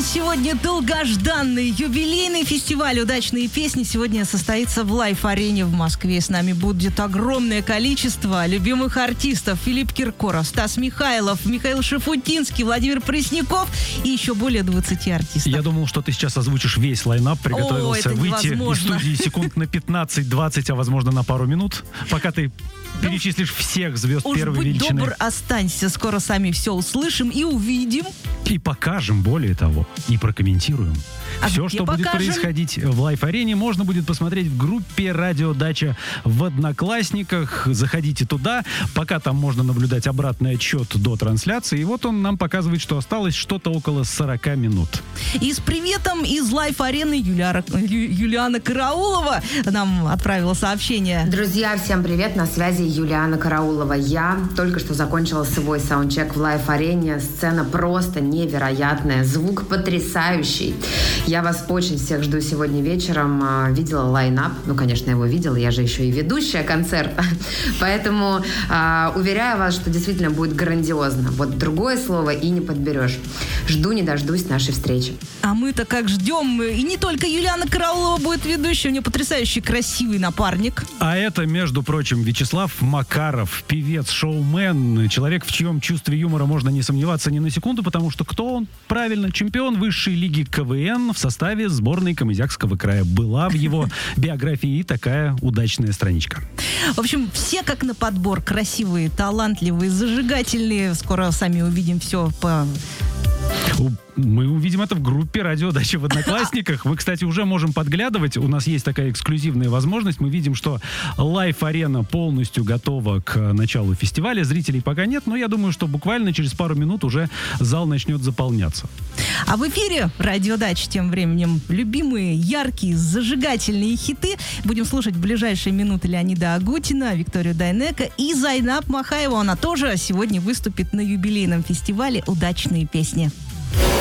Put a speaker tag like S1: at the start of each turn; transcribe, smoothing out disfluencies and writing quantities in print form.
S1: Сегодня долгожданный юбилейный фестиваль «Удачные песни» сегодня состоится в Лайф-арене в Москве. С нами будет огромное количество любимых артистов: Филипп Киркоров, Стас Михайлов, Михаил Шафутинский, Владимир Пресняков и еще более 20 артистов.
S2: Я думал, что ты сейчас озвучишь весь лайнап, приготовился выйти из студии секунд на 15-20, а возможно на пару минут, пока ты перечислишь всех звезд первой величины.
S1: Будь добр, останься, скоро сами все услышим и увидим.
S2: И покажем, более того, и прокомментируем. Все, что будет происходить в Лайф-арене, можно будет посмотреть в группе «Радио Дача» в Одноклассниках. Заходите туда, пока там можно наблюдать обратный отчет до трансляции. И вот он нам показывает, что осталось что-то около 40 минут.
S1: И с приветом из Лайф-арены Юлиана Караулова нам отправила сообщение.
S3: Друзья, всем привет, на связи Юлиана Караулова. Я только что закончила свой саундчек в Лайф-арене. Сцена просто невероятная, звук потрясающий. Я вас очень всех жду сегодня вечером. Видела лайнап, конечно, я его видела, я же еще и ведущая концерта. Поэтому уверяю вас, что действительно будет грандиозно. Вот другое слово и не подберешь. Жду не дождусь нашей встречи.
S1: А мы-то как ждем. И не только Юлиана Караулова будет ведущей, у нее потрясающий красивый напарник.
S2: А это, между прочим, Вячеслав Макаров, певец, шоумен, человек, в чьем чувстве юмора можно не сомневаться ни на секунду, потому что кто он? Правильно, чемпион высшей лиги КВН в составе сборной Камызякского края. Была в его биографии такая удачная страничка.
S1: В общем, все как на подбор. Красивые, талантливые, зажигательные. Скоро сами увидим все по...
S2: Мы увидим это в группе «Радио Дача» в Одноклассниках. Мы, кстати, уже можем подглядывать. У нас есть такая эксклюзивная возможность. Мы видим, что Лайф-арена полностью готова к началу фестиваля. Зрителей пока нет, но я думаю, что буквально через пару минут уже зал начнет заполняться.
S1: А в эфире «Радио Дача» тем временем любимые, яркие, зажигательные хиты. Будем слушать в ближайшие минуты Леонида Агутина, Викторию Дайнеко и Зайнаб Махаеву. Она тоже сегодня выступит на юбилейном фестивале «Удачные песни».